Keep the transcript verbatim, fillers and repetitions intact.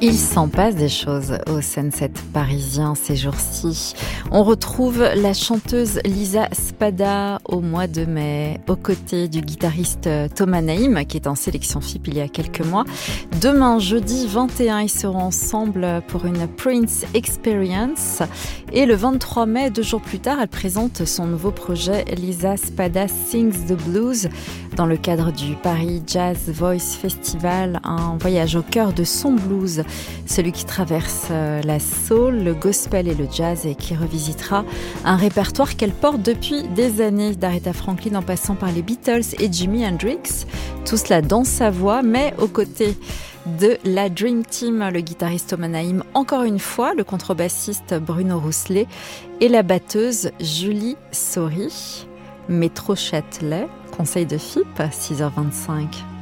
Il s'en passe des choses au Sunset parisien ces jours-ci. On retrouve la chanteuse Lisa Spada au mois de mai, aux côtés du guitariste Thomas Naïm, qui est en sélection F I P il y a quelques mois. Demain, jeudi vingt et un, ils seront ensemble pour une Prince Experience. Et le vingt-trois mai, deux jours plus tard, elle présente son nouveau projet Lisa Spada Sings the Blues dans le cadre du Paris Jazz Voice Festival, un voyage au cœur de son blues, celui qui traverse la soul, le gospel et le jazz et qui revisitera un répertoire qu'elle porte depuis des années, d'Aretha Franklin en passant par les Beatles et Jimi Hendrix, tout cela dans sa voix, mais aux côtés de la Dream Team, le guitariste Thomas Naïm, encore une fois, le contrebassiste Bruno Rousselet et la batteuse Julie Saury. Métro Châtelet, conseil de F I P, six heures vingt-cinq.